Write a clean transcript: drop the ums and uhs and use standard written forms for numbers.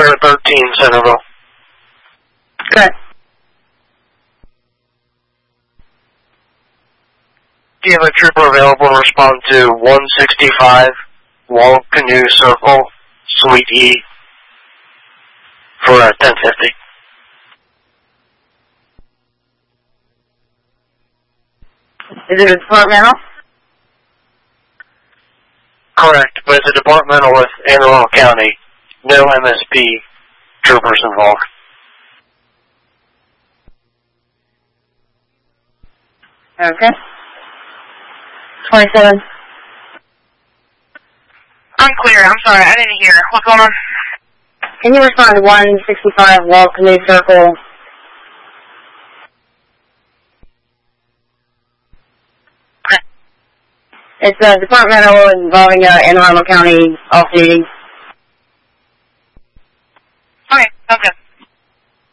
Sierra 13, Centerville. Good. Do you have a trooper available to respond to 165 Wall Canoe Circle, Suite E, for 1050? Is it a departmental? Correct, but it's a departmental with Anne Arundel County. No MSP troopers involved. Okay. 27. Unclear. I'm sorry. I didn't hear. What's going on? Can you respond to 165 Wall Canoe Circle? It's a departmental involving Anne Arundel County off-duty.